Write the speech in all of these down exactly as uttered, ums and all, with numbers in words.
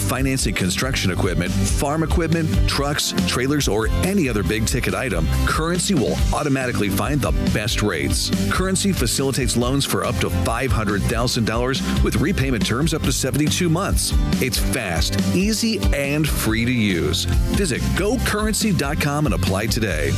financing construction equipment, farm equipment, trucks, trailers, or any other big-ticket item, Currency will automatically find the best rates. Currency facilitates loans for up to five hundred thousand dollars with repayment terms up to seventy-two months. It's fast, easy, and free to use. Visit go currency dot com and apply today.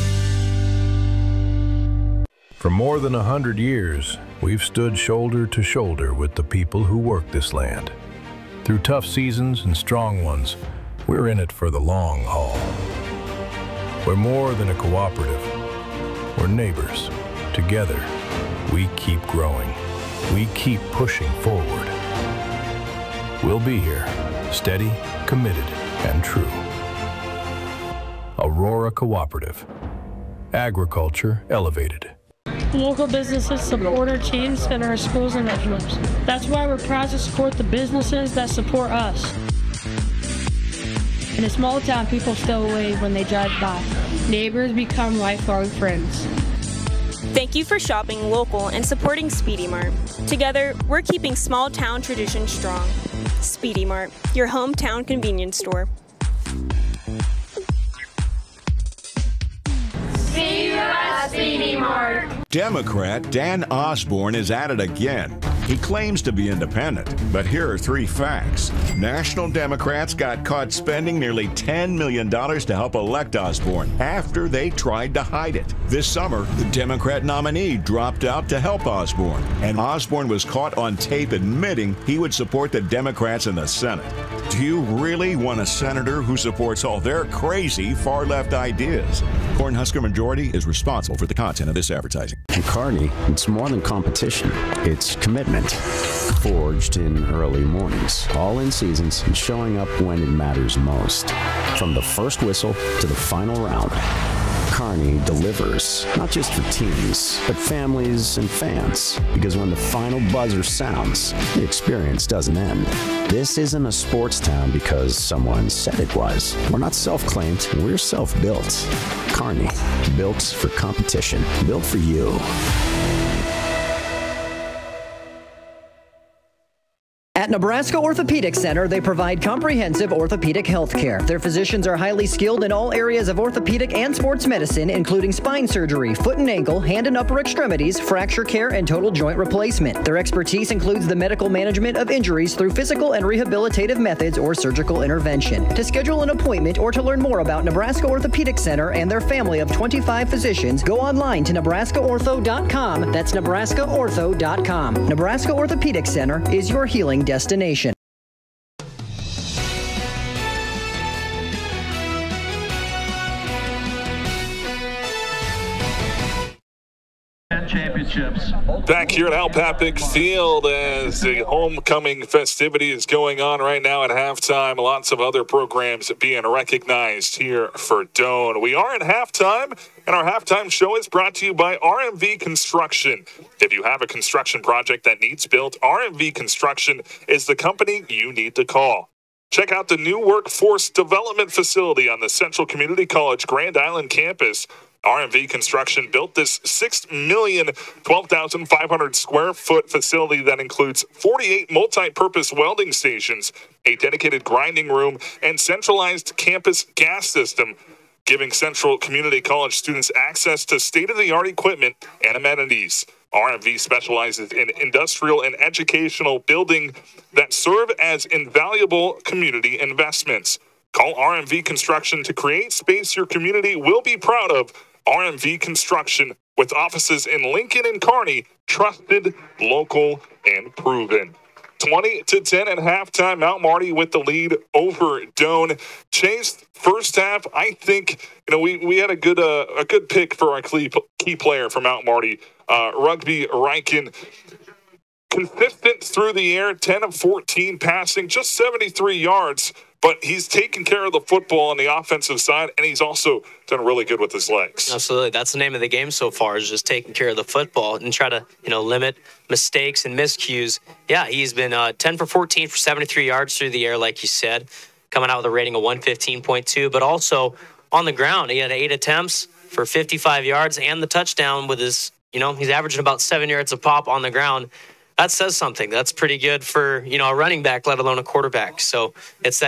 For more than a hundred years, we've stood shoulder to shoulder with the people who work this land. Through tough seasons and strong ones, we're in it for the long haul. We're more than a cooperative. We're neighbors. Together, we keep growing. We keep pushing forward. We'll be here, steady, committed, and true. Aurora Cooperative. Agriculture elevated. Local businesses support our teams and our schools and clubs. That's why we're proud to support the businesses that support us. In a small town, people still wave when they drive by. Neighbors become lifelong friends. Thank you for shopping local and supporting Speedy Mart. Together, we're keeping small town traditions strong. Speedy Mart, your hometown convenience store. See you at Speedy Mart. Democrat Dan Osborne is at it again. He claims to be independent, but here are three facts. National Democrats got caught spending nearly ten million dollars to help elect Osborne after they tried to hide it. This summer, the Democrat nominee dropped out to help Osborne, and Osborne was caught on tape admitting he would support the Democrats in the Senate. Do you really want a senator who supports all their crazy far-left ideas? Cornhusker Majority is responsible for the content of this advertising. At Kearney, it's more than competition. It's commitment. Forged in early mornings, all in seasons, and showing up when it matters most. From the first whistle to the final round, Kearney delivers, not just for teams, but families and fans. Because when the final buzzer sounds, the experience doesn't end. This isn't a sports town because someone said it was. We're not self-claimed, we're self-built. Kearney, built for competition, built for you. At Nebraska Orthopedic Center, they provide comprehensive orthopedic health care. Their physicians are highly skilled in all areas of orthopedic and sports medicine, including spine surgery, foot and ankle, hand and upper extremities, fracture care, and total joint replacement. Their expertise includes the medical management of injuries through physical and rehabilitative methods or surgical intervention. To schedule an appointment or to learn more about Nebraska Orthopedic Center and their family of twenty-five physicians, go online to nebraska ortho dot com. That's nebraska ortho dot com. Nebraska Orthopedic Center is your healing destination. Championships. Back here at Al Papik Field as the homecoming festivity is going on right now at halftime. Lots of other programs being recognized here for Doane. We are at halftime, and our halftime show is brought to you by R M V Construction. If you have a construction project that needs built, R M V Construction is the company you need to call. Check out the new workforce development facility on the Central Community College Grand Island campus. R M V Construction built this six million twelve thousand five hundred square foot facility that includes forty-eight multi-purpose welding stations, a dedicated grinding room, and centralized campus gas system, giving Central Community College students access to state-of-the-art equipment and amenities. R M V specializes in industrial and educational building that serve as invaluable community investments. Call R M V Construction to create space your community will be proud of. R M V Construction, with offices in Lincoln and Kearney, trusted, local, and proven. twenty to ten at halftime. Mount Marty with the lead over Doane. Chase, first half, I think, you know, we, we had a good uh, a good pick for our key, key player for Mount Marty, uh, Rugby Riken. Consistent through the air, ten of fourteen passing, just seventy-three yards. But he's taking care of the football on the offensive side, and he's also done really good with his legs. Absolutely. That's the name of the game so far, is just taking care of the football and try to, you know, limit mistakes and miscues. Yeah, he's been uh, ten for fourteen for seventy-three yards through the air, like you said, coming out with a rating of one fifteen point two. But also on the ground, he had eight attempts for fifty-five yards and the touchdown with his, you know, he's averaging about seven yards a pop on the ground. That says something. That's pretty good for, you know, a running back, let alone a quarterback. So it's that